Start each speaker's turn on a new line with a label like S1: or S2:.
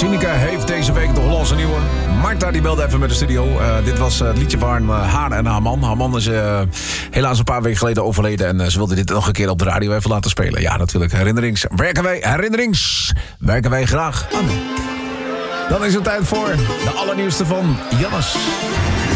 S1: Sineke heeft deze week de Hollandse nieuwe. Marta die belde even met de studio. Dit was het liedje van haar en haar man. Haar man is helaas een paar weken geleden overleden. En ze wilde dit nog een keer op de radio even laten spelen. Ja, natuurlijk. Herinnerings werken wij graag aan. Dan is het tijd voor de allernieuwste van Jannes.